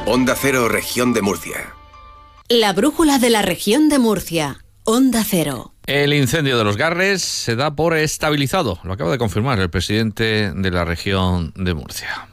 Onda Cero, Región de Murcia. La brújula de la Región de Murcia. Onda Cero. El incendio de Los Garres se da por estabilizado. Lo acaba de confirmar el presidente de la Región de Murcia.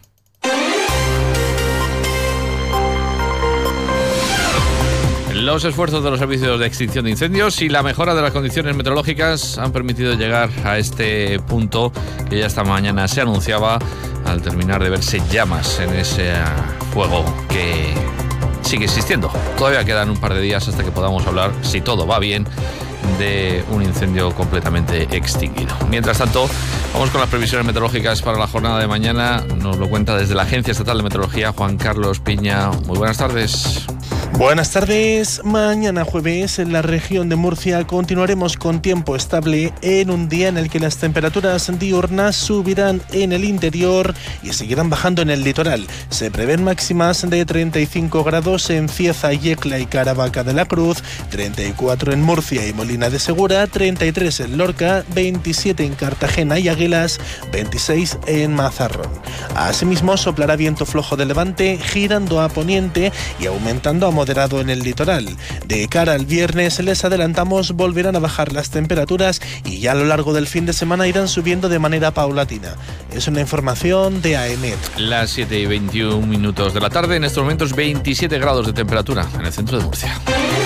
Los esfuerzos de los servicios de extinción de incendios y la mejora de las condiciones meteorológicas han permitido llegar a este punto que ya esta mañana se anunciaba al terminar de verse llamas en ese fuego que sigue existiendo. Todavía quedan un par de días hasta que podamos hablar, si todo va bien, de un incendio completamente extinguido. Mientras tanto, vamos con las previsiones meteorológicas para la jornada de mañana. Nos lo cuenta desde la Agencia Estatal de Meteorología Juan Carlos Piña. Muy buenas tardes. Buenas tardes. Mañana jueves en la región de Murcia continuaremos con tiempo estable en un día en el que las temperaturas diurnas subirán en el interior y seguirán bajando en el litoral. Se prevén máximas de 35 grados en Cieza, Yecla y Caravaca de la Cruz, 34 en Murcia y Molina de Segura, 33 en Lorca, 27 en Cartagena y Águilas, 26 en Mazarrón. Asimismo soplará viento flojo de levante girando a poniente y aumentando a moderado en el litoral. De cara al viernes les adelantamos volverán a bajar las temperaturas y ya a lo largo del fin de semana irán subiendo de manera paulatina. Es una información de AEMET. Las 7:21 de la tarde, en estos momentos 27 grados de temperatura en el centro de Murcia.